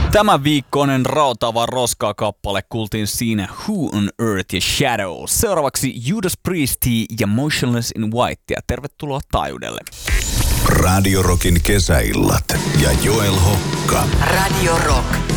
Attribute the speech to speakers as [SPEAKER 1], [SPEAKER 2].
[SPEAKER 1] Tämän viikkoinen rautaava roskaa-kappale kuultiin siinä Who on Earth ja Shadows. Seuraavaksi Judas Priest ja Motionless in White. Ja tervetuloa taajuudelle.
[SPEAKER 2] Radio Rockin kesäillat ja Joel Hokka.
[SPEAKER 3] Radio Rock.